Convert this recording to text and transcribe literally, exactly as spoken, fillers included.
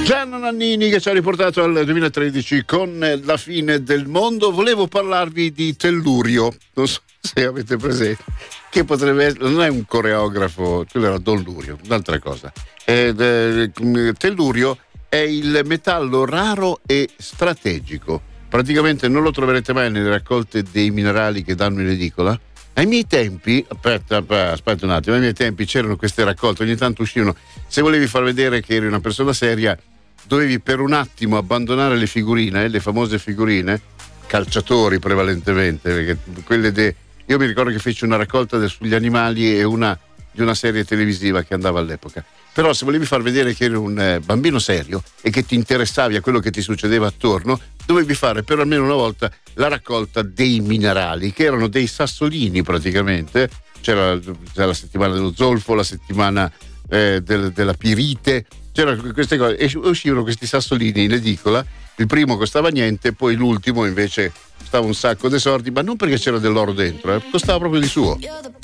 Gianna Nannini che ci ha riportato al duemilatredici con La fine del mondo. Volevo parlarvi di Tellurio, non so se avete presente, che potrebbe essere, non è un coreografo, quello era Don Lurio, un'altra cosa. Ed, eh, Tellurio è il metallo raro e strategico. Praticamente non lo troverete mai nelle raccolte dei minerali che danno in edicola. Ai miei tempi, aspetta, aspetta un attimo, ai miei tempi c'erano queste raccolte, ogni tanto uscivano. Se volevi far vedere che eri una persona seria, dovevi per un attimo abbandonare le figurine, le famose figurine, calciatori prevalentemente, perché quelle de... io mi ricordo che feci una raccolta de... sugli animali e una di una serie televisiva che andava all'epoca. Però se volevi far vedere che eri un eh, bambino serio e che ti interessavi a quello che ti succedeva attorno, dovevi fare per almeno una volta la raccolta dei minerali, che erano dei sassolini praticamente. C'era, c'era la settimana dello zolfo, la settimana eh, del, della pirite, c'erano queste cose e uscivano questi sassolini in edicola. Il primo costava niente, poi l'ultimo invece costava un sacco di soldi, ma non perché c'era dell'oro dentro, eh, costava proprio di suo.